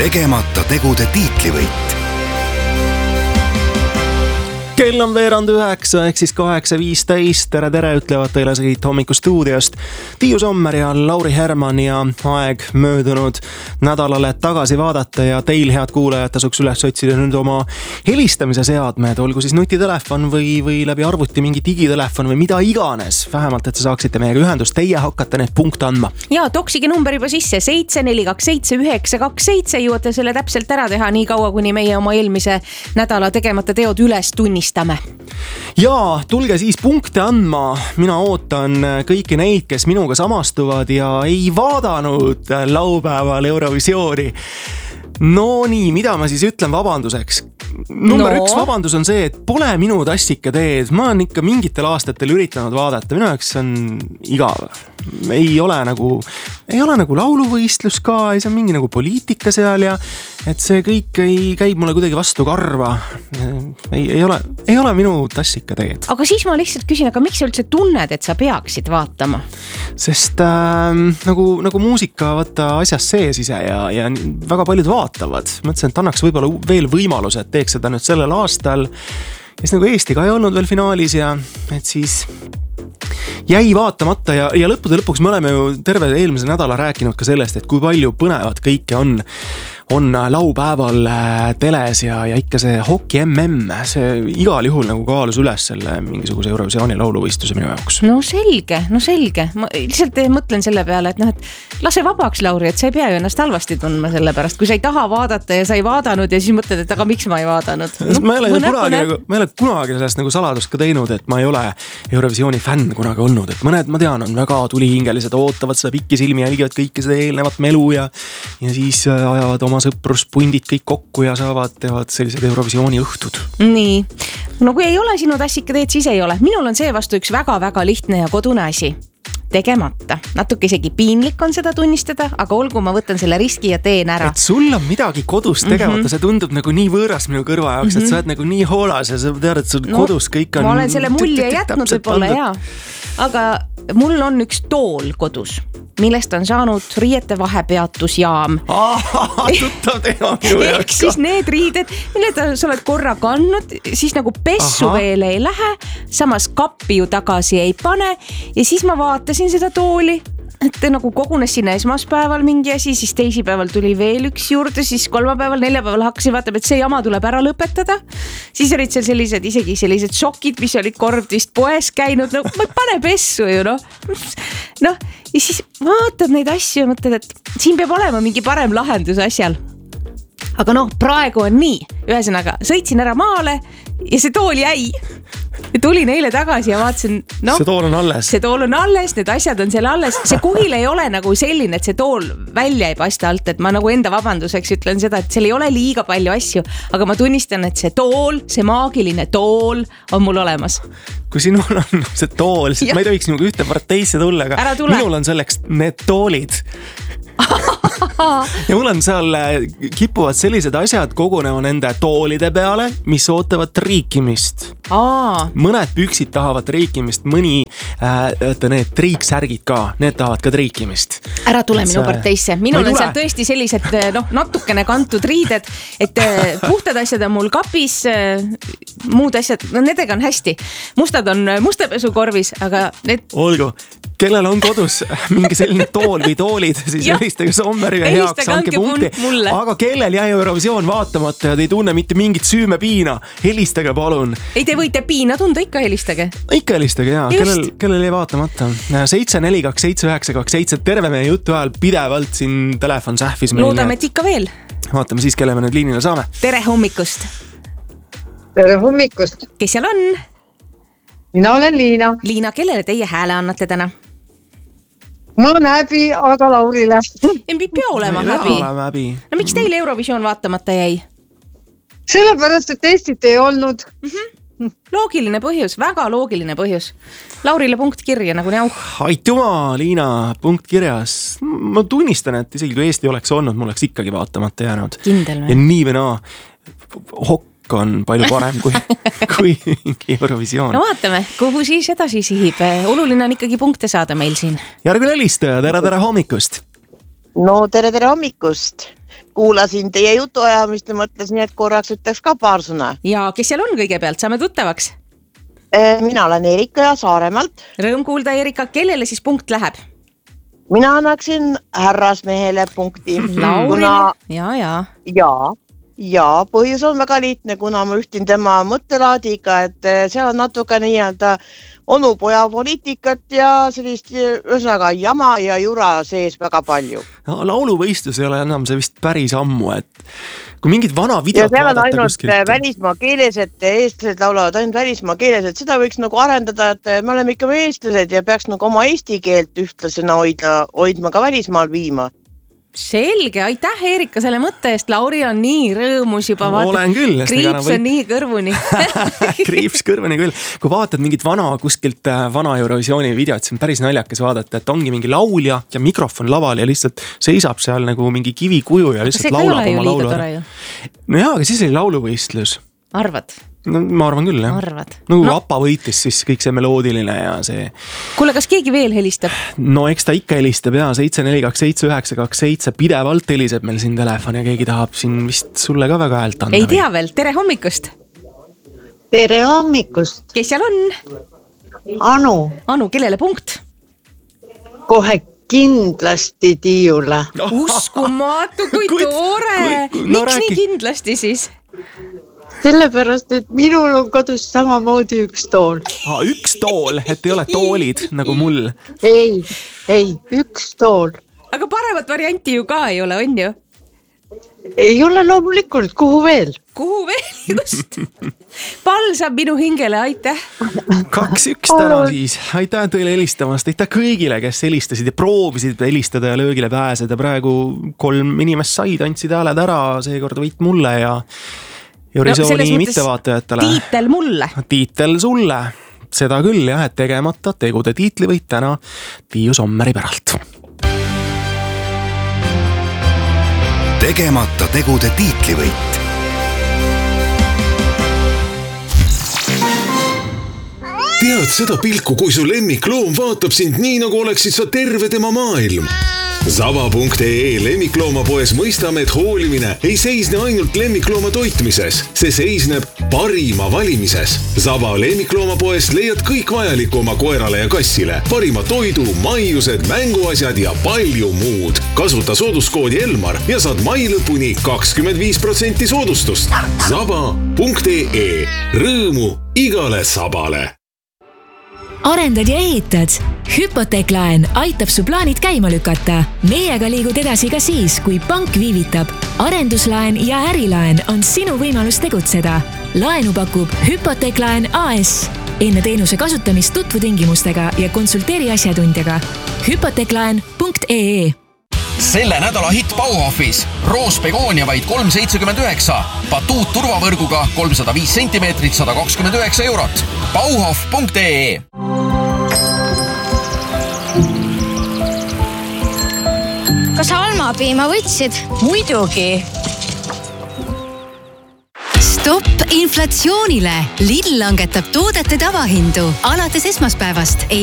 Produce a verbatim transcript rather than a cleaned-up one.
tegemata tegude tiitlivõit. Kell on veerand üheksa ehk siis kaheksa viisteist. Tere, tere, ütlevad teile siit hommikustuudiost Tiiu Sommer ja Lauri Herman ja aeg möödunud nädalale tagasi vaadata ja teil, head kuulajad, tasuks üles otsida nüüd oma helistamise seadmed, olgu siis nutitelefon või, või läbi arvuti mingi digitelefon või mida iganes. Vähemalt, et saaksite meiega ühendust, teie hakkate neid punkte andma. Ja toksige number juba sisse seitse neli kaks seitse üheksa kaks seitse, jõuate selle täpselt ära teha nii kaua, kuni meie oma eelmise nädala tegemata teod üles tunnistame. Ja tulge siis punkte andma. Mina ootan kõiki neid, kes minuga samastuvad ja ei vaadanud laupäeval Eurovisiooni. No nii, mida ma siis ütlen vabanduseks? Number no. üks vabandus on see, et pole minu tassike teed. Ma olen ikka mingitel aastatel üritanud vaadata. Minu jaoks on igav. Ei ole nagu, ei ole nagu lauluvõistlus ka, ei see on mingi nagu poliitika seal ja et see kõik ei käib mulle kuidagi vastu karva. Ei, ei, ole, ei ole minu tassika teed. Aga siis ma lihtsalt küsin, aga miks sa üldse tunned, et sa peaksid vaatama? Sest äh, nagu, nagu muusika võtta asjas sees ise ja, ja väga paljud vaatavad. Mõtlesin, et annaks võib-olla veel võimaluse, et teeks seda nüüd sellel aastal. Ja siis nagu Eesti ka ei olnud veel finaalis ja et siis jäi vaatamata ja, ja lõppude lõpuks me oleme ju terve eelmise nädala rääkinud ka sellest, et kui palju põnevat kõike on on laupäeval teles ja, ja ikka see hoki M M, see igal juhul nagu kaalus üles selle mingisuguse Eurovisiooni lauluvõistluse minu jaoks. No selge, no selge. Ma lihtsalt mõtlen selle peale, et noh, et lase vabaks, Lauri, et sa ei pea ju ennast halvasti tundma selle pärast, kui sa ei taha vaadata ja sa ei vaadanud ja siis mõtled, et aga miks ma ei vaadanud. No, ma ei ole kunagi, nagu, ma ei ole kunagi sellest nagu saladust ka teinud, et ma ei ole Eurovisiooni fänn kunagi olnud, et mõned, ma tean, on väga tulihingelised, ootavad seda pikki silmi ja jälgivad kõike seda eelnevat melu ja, ja siis ajavad oma sõpruspundid kõik kokku ja saavad, teevad sellised Eurovisiooni õhtud. Nii, no kui ei ole sinu tassika teed, siis ei ole. Minul on see vastu üks väga-väga lihtne ja kodune asi. Tegemata. Natuke isegi piinlik on seda tunnistada, aga olgu, ma võtan selle riski ja teen ära. Et sul on midagi kodus tegemata, mm -hmm. see tundub nagu nii võõras minu kõrva jaoks, mm -hmm. et sa oled nagu nii hoolas ja sa tead, et sul no, kodus kõik on... Ma olen selle mulje jätnud võib-olla, jaa. Aga mul on üks tool kodus, millest on saanud riiete vahepeatusjaam. Tuttav teema minu jaoks. Ehk siis need riided, mille sa oled korra kandnud, siis nagu pessu Aha. veel ei lähe, samas kappi ju tagasi ei pane ja siis ma vaatasin seda tooli, et nagu kogunes sinna esmaspäeval mingi asi, siis teisipäeval tuli veel üks juurde, siis kolmapäeval, neljapäeval hakkasin vaatama, et see jama tuleb ära lõpetada. Siis olid seal sellised, isegi sellised sokid, mis olid kord vist poes käinud, no ma ei pane pessu ju, noh. Noh, ja siis vaatad neid asju ja mõtled, et siin peab olema mingi parem lahendus asjal. Aga noh, praegu on nii. Ühesõnaga, sõitsin ära maale ja see tool jäi. Ja tulin eile tagasi ja vaatasin, noh, see tool on alles. See tool on alles, need asjad on seal alles. See kuhil ei ole nagu selline, et see tool välja ei pasta alt, et ma nagu enda vabanduseks ütlen seda, et seal ei ole liiga palju asju, aga ma tunnistan, et see tool, see maagiline tool on mul olemas. Kui sinul on see tool, siis ja. Ma ei tohiks nagu ühte parteisse tulla, aga minul on selleks need toolid. Ja mul on seal, kipuvad sellised asjad kogunema nende toolide peale, mis ootavad triikimist. Aa. Mõned püksid tahavad triikimist, mõni äh, need triiksärgid ka, need tahavad ka triikimist. Ära tule et minu see... parteisse. Minul on seal tõesti sellised noh, natukene kantud riided, et puhtad asjad on mul kapis, muud asjad, no nendega on hästi. Mustad on mustapesukorvis, aga need... Olgu, kellel on kodus mingi selline tool või toolid, siis helistage Sommeriga heaks, anke punkti. Aga kellel jäi Eurovisioon vaatamata ja te ei tunne mitte mingit süümepiina, helistage palun. Ei, te võite piina tunda, ikka helistage. Ikka helistage, jaa. Kellel, kellel jäi vaatamata. seitse neli kaks seitse üheksa kaks seitse, terve meie jutu ajal pidevalt siin telefon sähvis meil. Loodame, et ikka veel. Vaatame siis, kelle me nüüd liinile saame. Tere hommikust. Tere hommikust. Kes seal on? Mina olen Liina. Liina, kellele teie hääle annate täna? Ma on häbi, aga Laurile. Ei pea olema häbi. häbi. No miks teil Eurovisioon vaatamata jäi? Sellepärast, et Eestit ei olnud. Mm-hmm. Loogiline põhjus, väga loogiline põhjus. Laurile punkt kirja nagu näu. Aitüma, Liina, punkt kirjas. Ma tunnistan, et isegi kui Eesti oleks olnud, mul oleks ikkagi vaatamata jäänud. Kindel või? Ja nii või naa, hokk on palju parem kui, kui Eurovisioon. No vaatame, kuhu siis edasi sihib. Oluline on ikkagi punkte saada meil siin. Järgmine helistaja, tere, tere hommikust. No tere, tere hommikust. kuulasin teie jutuajamist ja mõtlesin, et korraks ütleks ka paar sõna. Ja kes seal on kõigepealt, saame tuttavaks? Mina olen Erika ja Saaremaalt. Rõõm kuulda, Erika, kellele siis punkt läheb? Mina annaksin härrasmehele punkti. Laurile, kuna... ja, ja. Ja, ja põhjus on väga liitne, kuna ma ühtin tema mõttelaadiga, et seal on natuke nii-öelda onupoja poliitikat ja sellist ühesõnaga jama ja jura sees väga palju. No, lauluvõistlus ei ole enam see vist päris ammu, et kui mingid vana videot ja seal on ainult kuskilt... välismaa keeles, et eestlased laulavad ainult välismaa keeles, et seda võiks nagu arendada, et me oleme ikka eestlased ja peaks nagu oma eesti keelt ühtlasena hoida, hoidma ka välismaal viima. Selge, aitäh Erika selle mõtte eest, Lauri on nii rõõmus juba. Ma olen küll. Kriips on nii kõrvuni. Kriips kõrvuni küll. Kui vaatad mingit vana kuskilt vana Eurovisiooni videot, see on päris naljakas vaadata, et ongi mingi laulja ja mikrofon laval ja lihtsalt seisab seal nagu mingi kivikuju ja lihtsalt laulab oma laulu. No jaa, aga siis oli lauluvõistlus. Arvad? No ma arvan küll, jah. Arvad? No kui Appa võitis, siis kõik see meloodiline ja see... Kuule, kas keegi veel helistab? No eks ta ikka helistab, jaa, seitse neli kaks seitse üheksa kaks seitse, pidevalt heliseb meil siin telefon ja keegi tahab siin vist sulle ka väga häält anda. Ei tea veel, tere hommikust! Tere hommikust! Kes seal on? Anu. Anu, kellele punkt? Kohe kindlasti Tiiule. Uskumatu, kui toore! Miks nii kindlasti siis? Sellepärast, et minul on kodus samamoodi üks tool. Ah, üks tool, et ei ole toolid nagu mul. Ei, ei, üks tool. Aga paremat varianti ju ka ei ole, on ju? Ei ole loomulikult, kuhu veel? Kuhu veel, just. Pall saab minu hingele, aitäh. Kaks üks täna siis, aitäh teile helistamast, aitäh kõigile, kes helistasid ja proovisid helistada ja löögile pääseda. Praegu kolm inimest said, andsid hääled ära, seekord võit mulle ja... Eurovisiooni no, mittevaatajatele. Tiitel mulle. Tiitel sulle. Seda küll jah, et tegemata tegude tiitlivõit täna Tiiu Sommeri päralt. Tegemata tegude tiitlivõit. Tead seda pilku, kui su lemmikloom vaatab sind nii, nagu oleksid sa terve tema maailm. Zaba punkt ee lemmikloomapoes mõistame, et hoolimine ei seisne ainult lemmiklooma toitmises. See seisneb parima valimises. Zaba lemmikloomapoes leiad kõik vajaliku oma koerale ja kassile. Parima toidu, maiused, mänguasjad ja palju muud. Kasuta sooduskoodi Elmar ja saad mai lõpuni kakskümmend viis protsenti soodustust. Zaba punkt ee. Rõõmu igale sabale. Arendad ja ehitad? Hüpoteeklaen aitab su plaanid käima lükata. Meiega liigud edasi ka siis, kui pank viivitab. Arenduslaen ja ärilaen on sinu võimalus tegutseda. Laenu pakub Hüpoteeklaen A S. Enne teenuse kasutamist tutvu tingimustega ja konsulteeri asjatundjaga. Hüpoteeklaen punkt ee. Selle nädala hitt Bauhofis. Roos Begoonia vaid kolm seitsekümmend üheksa. Batuut turvavõrguga kolmsada viis sentimeetrit sada kakskümmend üheksa eurot. Bauhof punkt ee. Kas almapiima võtsid? Muidugi. Stopp inflatsioonile. Lidl langetab toodete tavahindu alates esmaspäevast.